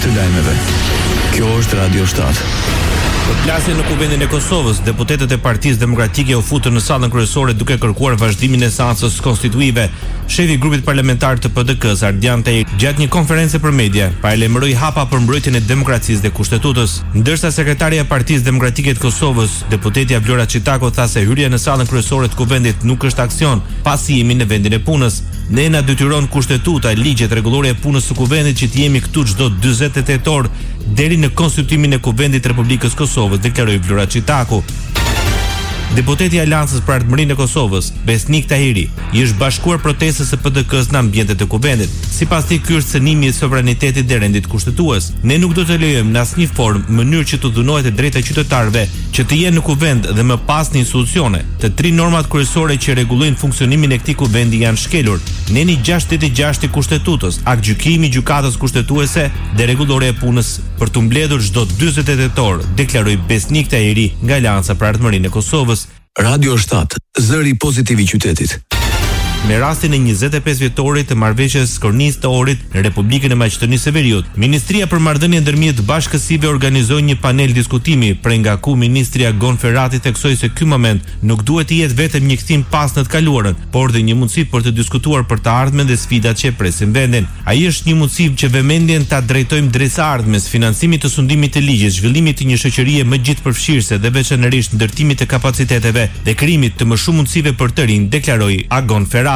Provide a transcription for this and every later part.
të lajmeve. Kjo është Radio 7. Për plasjen në Kuvendin e Kosovës, deputetët e Partisë Demokratike u futën në sallën kryesore duke kërkuar vazhdimin e seancës konstituive. Shefi i grupit parlamentar të PDK-s, Ardian Tahiri, gjatë një konferencë për media, paralajmëroi hapa për mbrojtjen e demokracisë dhe kushtetutës, ndërsa sekretarja e Partisë Demokratike të Kosovës, deputetja Vlora Çitako, tha se hyrja në sallën kryesore të Kuvendit nuk është aksion, pasi jemi në vendin e punës. Ne na detyron kushtetuta, ligjet, rregulloria e punës së Kuvendit që të jemi këtu çdo 48 orë deri në konstituimin e Kuvendit të Republikës Kosovës, deklaroi Vlora Çitako. Deputeti i Aleancës për Ardhmërinë e Kosovës, Besnik Tahiri, i është bashkuar protestës së PDK-s në ambientet e Kuvendit. Sipas tij, ky është cënimi i sovranitetit dhe rendit kushtetues. Ne nuk do të lejojmë në asnjë formë mënyrë që të dhunohet e drejta e qytetarëve që të jenë në kuvend dhe më pas në institucione. Të tri normat kryesore që rregullojnë funksionimin e këtij kuvendi janë shkelur. Neni 686 i Kushtetutës, akt gjykimi i gjykatës kushtetuese dhe rregulloria e punës për të mbledhur çdo 48 orë, deklaroi Besnik Tahiri nga Aleanca për Ardhmërinë e Kosovës. Radio 7, zëri pozitiv i qytetit. Me rastin e 25 vjetorit të marrëveshjes kornisë të Ohrit në Republikën e Maqedonisë së Veriut, Ministria për Marrëdhënie ndërmjet bashkësive organizoi një panel diskutimi, prej nga ku ministri Agon Ferrati theksoi se ky moment nuk duhet të jetë vetëm një kthim pas në të kaluarën, por dhe një mundësi për të diskutuar për të ardhmen dhe sfidat që presin vendin. Ai është një mundësi që vëmendjen ta drejtojmë drejt së ardhmes, financimit të sundimit të ligjit, zhvillimit të një shoqërie më gjithëpërfshirëse dhe veçanërisht ndërtimit të kapaciteteve dhe krijimit të më shumë mundësive për të rinj, deklaroi Agon Ferrati.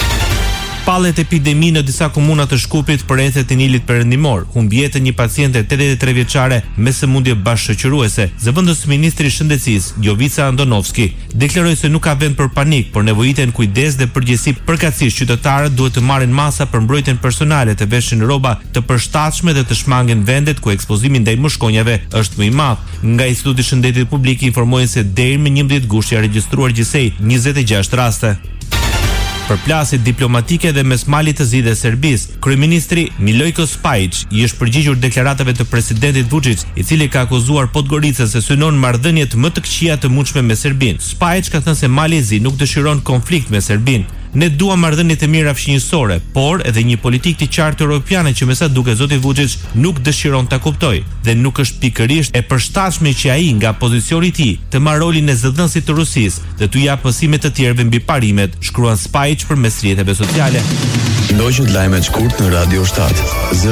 Pallet epidemi në disa komuna të Shkupit për rrethet e Nilit Perëndimor, humbi jetën një paciente 83 vjeçare me sëmundje bashkëshoqëruese. Zëvendës ministri i Shëndetësisë, Jovica Andonovski, deklaroi se nuk ka vend për panik, por nevojiten kujdes dhe përgjegjësi përkatësisht qytetarët duhet të marrin masa për mbrojtjen personale, të veshin rroba të përshtatshme dhe të shmangen vendet ku ekspozimi ndaj mushkonjave është më i madh. Nga Instituti i Shëndetit Publik informojnë se deri më 11 gusht janë regjistruar gjithsej 26 raste. Përplasje diplomatike dhe mes malit të zi dhe Serbisë, kryeministri Milojko Spajić i është përgjigjur deklaratave të presidentit Vučić, i cili ka akuzuar Podgoricën se synon marrëdhëniet më të këqija të mundshme me Serbinë. Spajić ka thënë se mali i zi nuk dëshiron konflikt me Serbinë. Ne duam marrëdhënie të mira fshinjësore, por edhe një politikë të qartë europiane që me sa duket zoti Vučić nuk dëshiron ta kuptojë dhe nuk është pikërisht e përshtatshme që ai nga pozicioni i tij të marrë rolin e zëdhënësit të Rusisë dhe t'u jap mësime të tjerëve mbi parimet, shkruan Spajić përmes rrjeteve sociale. Ndoqët lajmet shkurt në Radio 7.